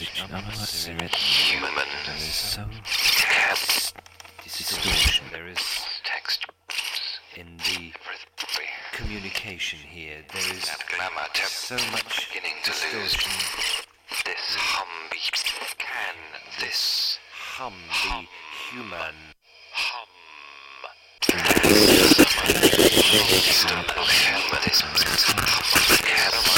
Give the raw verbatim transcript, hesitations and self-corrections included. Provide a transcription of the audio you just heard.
each other. Human. There is so Cats. distortion. There is Text. in the communication here. There is That glamour temp so much beginning to lose. distortion. This hum be. Can this Hum hum be human. hum? There's so much distant human. This hum. Can